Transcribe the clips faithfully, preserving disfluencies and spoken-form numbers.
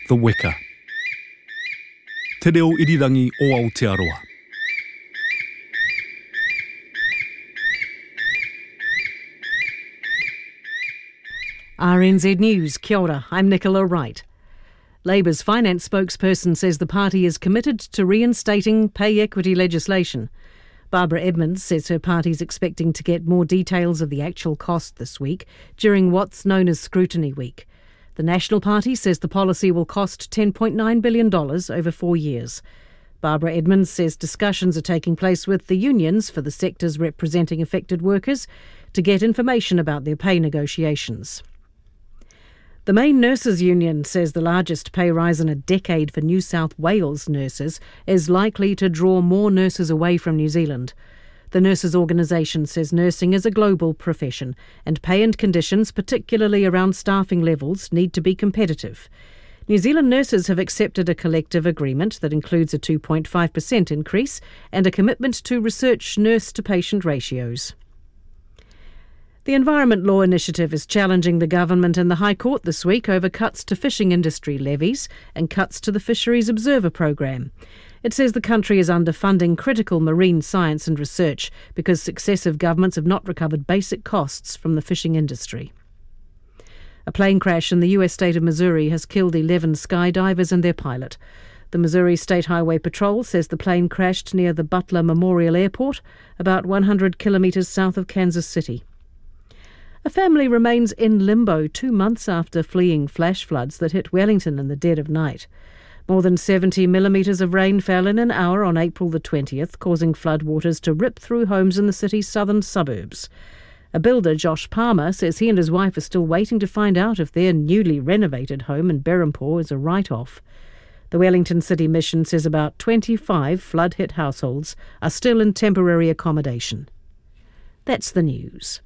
The Weka. Te reo irirangi o Aotearoa. R N Z News, kia ora, I'm Nicola Wright. Labour's finance spokesperson says the party is committed to reinstating pay equity legislation. Barbara Edmonds says her party's expecting to get more details of the actual cost this week during what's known as Scrutiny Week. The National Party says the policy will cost ten point nine billion dollars over four years. Barbara Edmonds says discussions are taking place with the unions for the sectors representing affected workers to get information about their pay negotiations. The main nurses' union says the largest pay rise in a decade for New South Wales nurses is likely to draw more nurses away from New Zealand. The nurses' organisation says nursing is a global profession and pay and conditions, particularly around staffing levels, need to be competitive. New Zealand nurses have accepted a collective agreement that includes a two point five percent increase and a commitment to research nurse-to-patient ratios. The Environment Law Initiative is challenging the government in the High Court this week over cuts to fishing industry levies and cuts to the Fisheries Observer Programme. It says the country is underfunding critical marine science and research because successive governments have not recovered basic costs from the fishing industry. A plane crash in the U S state of Missouri has killed eleven skydivers and their pilot. The Missouri State Highway Patrol says the plane crashed near the Butler Memorial Airport, about one hundred kilometres south of Kansas City. A family remains in limbo two months after fleeing flash floods that hit Wellington in the dead of night. More than seventy millimetres of rain fell in an hour on April the twentieth, causing floodwaters to rip through homes in the city's southern suburbs. A builder, Josh Palmer, says he and his wife are still waiting to find out if their newly renovated home in Berhampore is a write-off. The Wellington City Mission says about twenty-five flood-hit households are still in temporary accommodation. That's the news.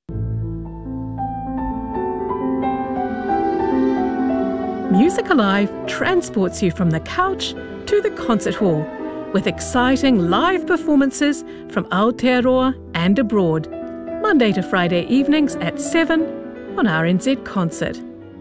Music Alive transports you from the couch to the concert hall with exciting live performances from Aotearoa and abroad, Monday to Friday evenings at seven on R N Z Concert.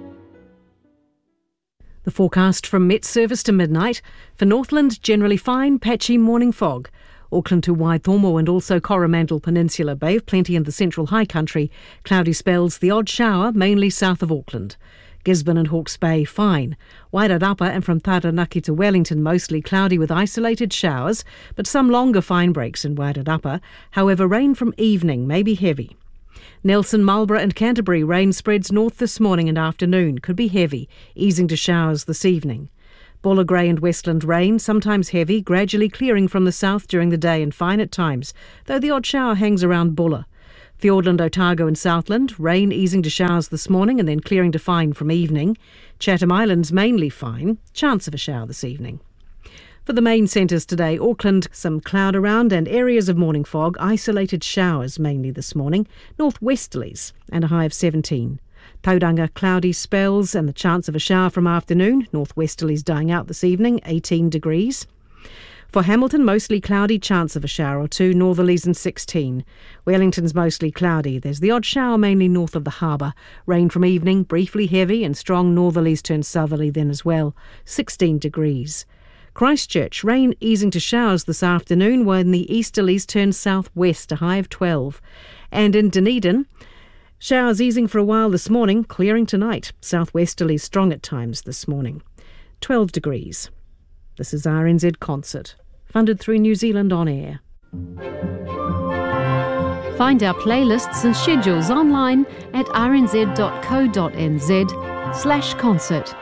The forecast from Met Service to midnight. For Northland, generally fine, patchy morning fog. Auckland to Waitomo and also Coromandel Peninsula Bay, plenty in the central high country. Cloudy spells, the odd shower, mainly south of Auckland. Gisborne and Hawke's Bay, fine. Wairarapa and from Taranaki to Wellington, mostly cloudy with isolated showers, but some longer fine breaks in Wairarapa. However, rain from evening may be heavy. Nelson, Marlborough and Canterbury, rain spreads north this morning and afternoon, could be heavy, easing to showers this evening. Bulla Grey and Westland rain, sometimes heavy, gradually clearing from the south during the day and fine at times, though the odd shower hangs around Bulla. Fiordland, Otago and Southland, rain easing to showers this morning and then clearing to fine from evening. Chatham Islands mainly fine, chance of a shower this evening. For the main centres today, Auckland, some cloud around and areas of morning fog, isolated showers mainly this morning, northwesterlies and a high of seventeen. Tauranga, cloudy spells and the chance of a shower from afternoon, northwesterlies dying out this evening, eighteen degrees. For Hamilton, mostly cloudy, chance of a shower or two, northerlies and sixteen. Wellington's mostly cloudy. There's the odd shower mainly north of the harbour. Rain from evening, briefly heavy and strong northerlies turn southerly then as well, sixteen degrees. Christchurch, rain easing to showers this afternoon when the easterlies turn southwest, a high of twelve. And in Dunedin, showers easing for a while this morning, clearing tonight. Southwesterlies strong at times this morning, twelve degrees. This is R N Z Concert, funded through New Zealand On Air. Find our playlists and schedules online at rnz.co.nz slash concert.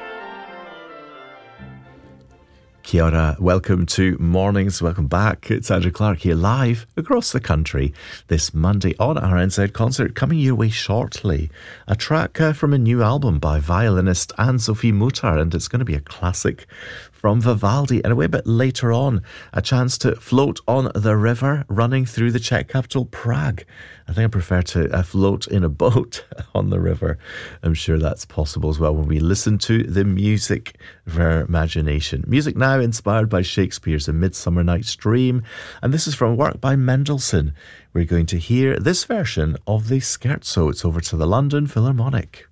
Kia ora, welcome to Mornings, welcome back. It's Andrew Clark here live across the country this Monday on R N Z Concert, coming your way shortly. A track uh, from a new album by violinist Anne-Sophie Mutter, and it's going to be a classic from Vivaldi. And a wee bit later on, a chance to float on the river running through the Czech capital, Prague. I think I prefer to uh, float in a boat on the river. I'm sure that's possible as well when we listen to the music of our imagination. Music now inspired by Shakespeare's A Midsummer Night's Dream, and this is from work by Mendelssohn. We're going to hear this version of the Scherzo. It's over to the London Philharmonic.